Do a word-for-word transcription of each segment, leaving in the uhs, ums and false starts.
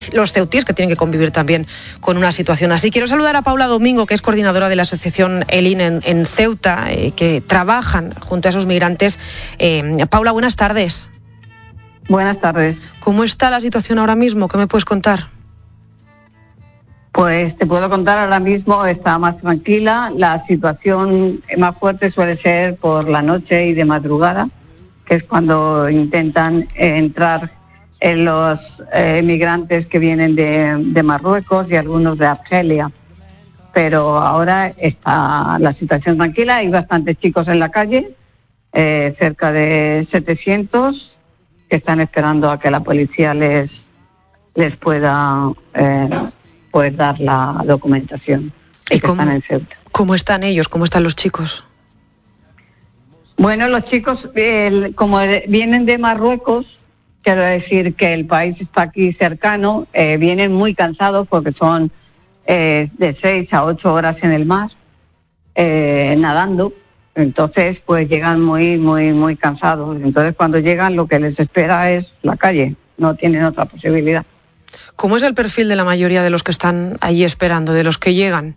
los ceutíes que tienen que convivir también con una situación así. Quiero saludar a Paula Domingo, que es coordinadora de la asociación Elín en, en Ceuta, eh, que trabajan junto a esos migrantes. Eh, Paula, buenas tardes. Buenas tardes. ¿Cómo está la situación ahora mismo? ¿Qué me puedes contar? Pues te puedo contar, ahora mismo está más tranquila. La situación más fuerte suele ser por la noche y de madrugada, que es cuando intentan eh, entrar en los eh, migrantes que vienen de, de Marruecos y algunos de Argelia. Pero ahora está la situación tranquila, hay bastantes chicos en la calle, eh, cerca de setecientos, que están esperando a que la policía les, les pueda eh, pues dar la documentación. ¿Y cómo, están en Ceuta. ¿Cómo están ellos? ¿Cómo están los chicos? Bueno, los chicos, eh, como vienen de Marruecos, quiero decir que el país está aquí cercano, eh, vienen muy cansados porque son eh, de seis a ocho horas en el mar, eh, nadando. Entonces, pues llegan muy, muy, muy cansados. Entonces, cuando llegan, lo que les espera es la calle. No tienen otra posibilidad. ¿Cómo es el perfil de la mayoría de los que están allí esperando, de los que llegan?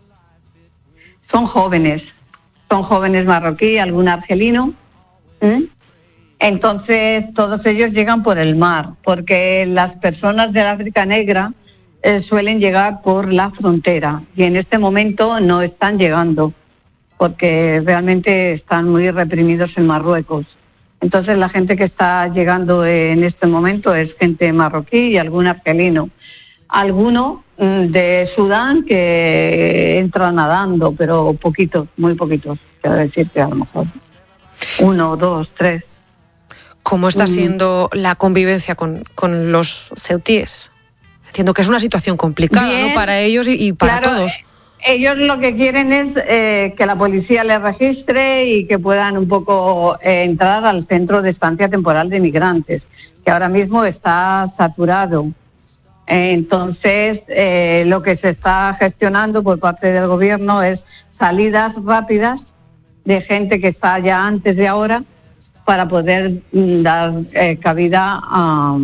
Son jóvenes. Son jóvenes marroquíes, algún argelino. ¿Mm? Entonces, todos ellos llegan por el mar, porque las personas del África Negra eh, suelen llegar por la frontera y en este momento no están llegando, porque realmente están muy reprimidos en Marruecos. Entonces, la gente que está llegando en este momento es gente marroquí y algún argelino. Alguno mm, de Sudán que entra nadando, pero poquitos, muy poquitos, quiero decirte, a lo mejor uno, dos, tres. ¿Cómo está siendo la convivencia con, con los ceutíes? Entiendo que es una situación complicada, Bien, ¿no? Para ellos y, y para claro, todos. Ellos lo que quieren es eh, que la policía les registre y que puedan un poco eh, entrar al centro de estancia temporal de migrantes, que ahora mismo está saturado. Eh, entonces, eh, lo que se está gestionando por parte del gobierno es salidas rápidas de gente que está ya antes de ahora, para poder dar eh, cabida a,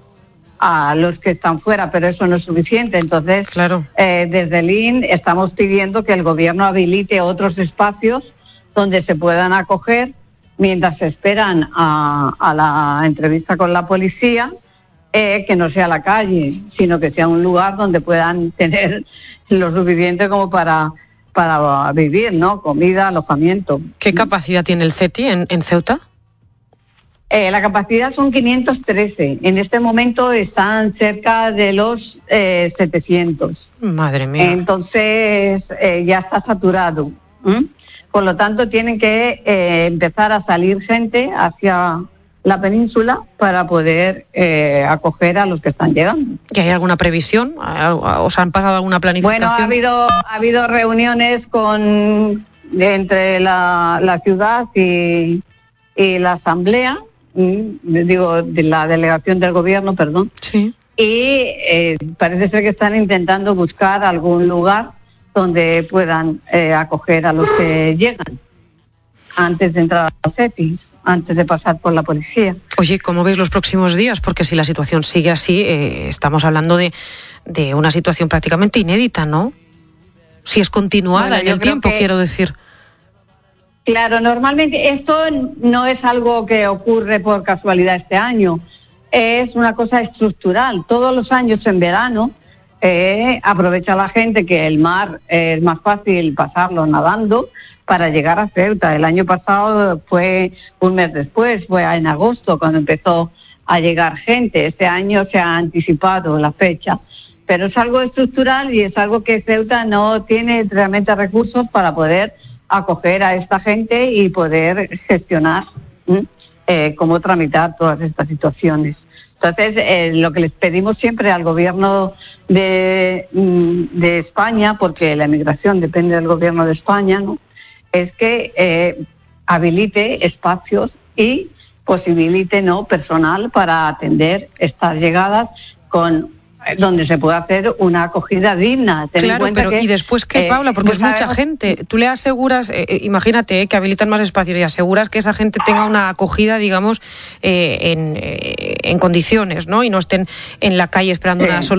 a los que están fuera, pero eso no es suficiente. Entonces, claro. eh, desde el I N estamos pidiendo que el gobierno habilite otros espacios donde se puedan acoger mientras esperan a, a la entrevista con la policía, eh, que no sea la calle, sino que sea un lugar donde puedan tener lo suficiente como para, para vivir, ¿no? Comida, alojamiento. ¿Qué capacidad tiene el CETI en, en Ceuta? Eh, la capacidad son quinientos trece. En este momento están cerca de los eh, setecientos. Madre mía. Entonces eh, ya está saturado. ¿Mm? Por lo tanto, tienen que eh, empezar a salir gente hacia la península para poder eh, acoger a los que están llegando. ¿Y hay alguna previsión? ¿Os han pasado alguna planificación? Bueno, ha habido, ha habido reuniones con entre la, la ciudad y, y la asamblea, digo, de la delegación del gobierno, perdón. Sí. Y eh, parece ser que están intentando buscar algún lugar donde puedan eh, acoger a los que llegan antes de entrar a los CETI, antes de pasar por la policía. Oye, ¿cómo veis los próximos días? Porque si la situación sigue así, eh, estamos hablando de, de una situación prácticamente inédita, ¿no? Si es continuada bueno, en el tiempo, que... quiero decir. Claro, normalmente esto no es algo que ocurre por casualidad este año, es una cosa estructural. Todos los años en verano eh, aprovecha la gente que el mar eh, es más fácil pasarlo nadando para llegar a Ceuta. El año pasado fue un mes después, fue en agosto cuando empezó a llegar gente. Este año se ha anticipado la fecha, pero es algo estructural y es algo que Ceuta no tiene realmente recursos para poder acoger a esta gente y poder gestionar eh, cómo tramitar todas estas situaciones. Entonces, eh, lo que les pedimos siempre al gobierno de, de España, porque la emigración depende del gobierno de España, ¿no?, es que eh, habilite espacios y posibilite, ¿no?, personal para atender estas llegadas con donde se puede hacer una acogida digna. Ten claro, en cuenta pero que, ¿y después qué, eh, Paula? Porque es mucha sabemos... gente. Tú le aseguras, eh, imagínate, eh, que habilitan más espacios y aseguras que esa gente tenga una acogida, digamos, eh, en, eh, en condiciones, ¿no? Y no estén en la calle esperando sí. una solución.